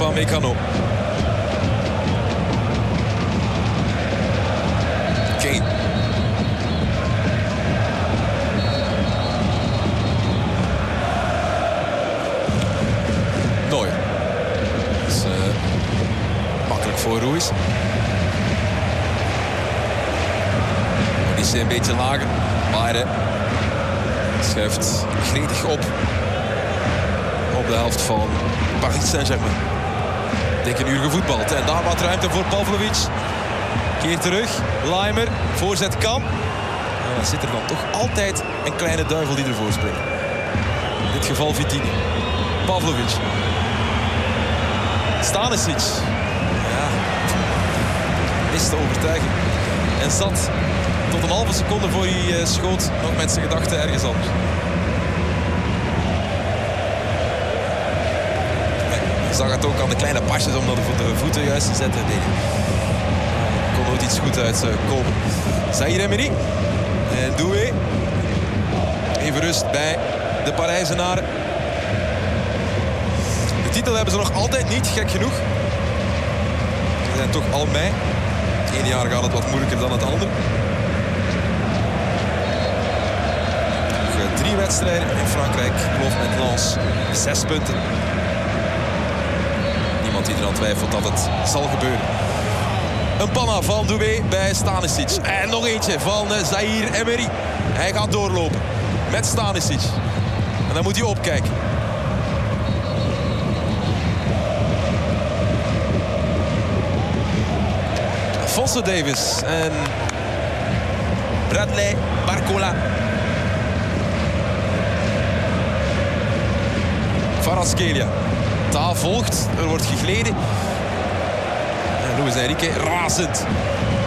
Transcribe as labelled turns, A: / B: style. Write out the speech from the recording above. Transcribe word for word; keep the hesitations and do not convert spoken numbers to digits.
A: Upamecano. Kane. Neuer. Dat is uh, makkelijk voor Ruiz. Is een beetje lager. Bayern schuift gretig op. Op de helft van Paris Saint-Germain. Dik een uur gevoetbald. En daar wat ruimte voor Pavlovic. Keer terug. Laimer. Voorzet kan. En dan zit er dan toch altijd een kleine duivel die ervoor springt. In dit geval Vitinha. Pavlovic. Stanisic. Ja. Is te overtuigen. En zat tot een halve seconde voor hij schoot nog met zijn gedachten ergens anders. Je zag het ook aan de kleine pasjes om de voeten juist te zetten. Nee, er kon nooit iets goed uitkomen. Zaïre Emery en Doué. Even rust bij de Parijzenaren. De titel hebben ze nog altijd niet, gek genoeg. Ze zijn toch al mei. Het ene jaar gaat het wat moeilijker dan het andere. Drie wedstrijden in Frankrijk, geloof met Lens. Zes punten. Niemand die eraan twijfelt dat het zal gebeuren. Een panna van Doué bij Stanisic. En nog eentje van Zaïre Emery. Hij gaat doorlopen met Stanisic. En dan moet hij opkijken. Alphonso Davies en Bradley Barcola. Kvaratskhelia. Taal volgt, er wordt gegleden. En Luis Enrique razend.